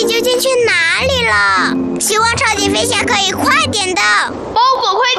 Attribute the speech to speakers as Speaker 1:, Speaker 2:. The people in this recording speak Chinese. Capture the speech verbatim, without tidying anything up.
Speaker 1: 你究竟去哪里了？希望超级飞侠可以快点的。
Speaker 2: 包裹快